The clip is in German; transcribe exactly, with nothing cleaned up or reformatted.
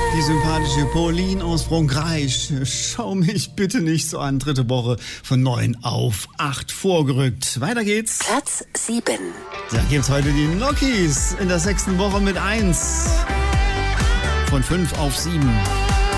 Die sympathische Pauline aus Frankreich. Schau mich bitte nicht so an. Dritte Woche von neun auf acht vorgerückt. Weiter geht's. Platz sieben. Da gibt's heute die Nokis in der sechsten Woche mit eins. Von fünf auf sieben.